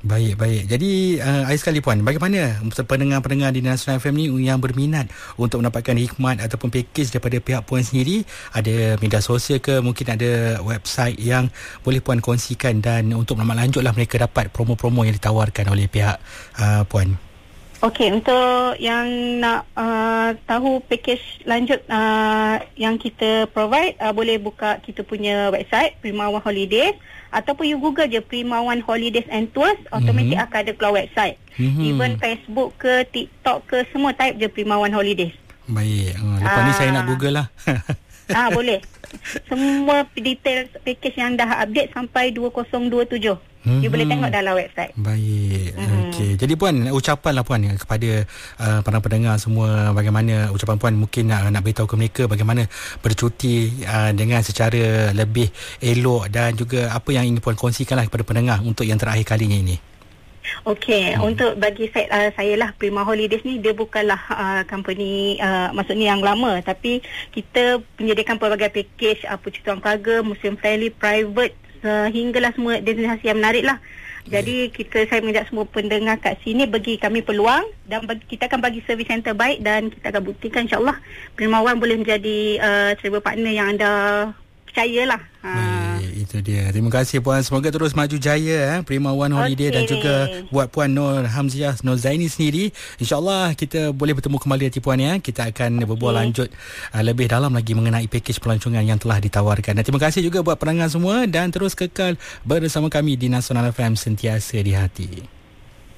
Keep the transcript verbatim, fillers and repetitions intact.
Baik, baik. Jadi uh, akhir sekali Puan, bagaimana pendengar-pendengar di Nasional F M ni yang berminat untuk mendapatkan hikmat ataupun pakej daripada pihak Puan sendiri? Ada media sosial ke? Mungkin ada website yang boleh Puan kongsikan, dan untuk menambah lanjutlah mereka dapat promo-promo yang ditawarkan oleh pihak uh, Puan. Okey, untuk yang nak uh, tahu pakej lanjut uh, yang kita provide, uh, boleh buka kita punya website Primawan Holidays, ataupun you google je Primawan Holidays and Tours, automatik mm-hmm. akan ada keluar website. Mm-hmm. Even Facebook ke TikTok ke, semua type je Primawan Holidays. Baik, uh, lepas uh, ni saya nak google lah. Ah, boleh. Semua detail pakej yang dah update sampai dua ribu dua puluh tujuh. Mm-hmm. You boleh tengok dalam website. Baik. Mm-hmm. Okey. Jadi Puan, ucapanlah Puan kepada uh, para pendengar semua, bagaimana ucapan Puan mungkin nak, nak beritahu ke mereka bagaimana bercuti uh, dengan secara lebih elok, dan juga apa yang ingin Puan kongsikanlah kepada pendengar untuk yang terakhir kalinya ini. Okey, hmm. untuk bagi saya, uh, saya lah, Prima Holidays ni dia bukanlah uh, company uh, maksudnya yang lama, tapi kita menyediakan pelbagai pakej uh, percutian keluarga, museum friendly, private, sehinggalah semua destinasi yang menarik lah. Jadi kita, saya mengajak semua pendengar kat sini, bagi kami peluang, dan bagi, kita akan bagi servis yang terbaik, dan kita akan buktikan insyaAllah Primawan boleh menjadi uh, travel partner yang anda percayalah. Ha. Baik, itu dia. Terima kasih Puan. Semoga terus maju jaya eh, Primawan Holiday, okay, dan juga buat Puan Nur Hamziah Nur Zaini sendiri. InsyaAllah kita boleh bertemu kembali hati Puan ya. Kita akan okay. berbual lanjut uh, lebih dalam lagi mengenai pakej pelancongan yang telah ditawarkan. Dan terima kasih juga buat pendengar semua, dan terus kekal bersama kami di Nasional F M, sentiasa di hati.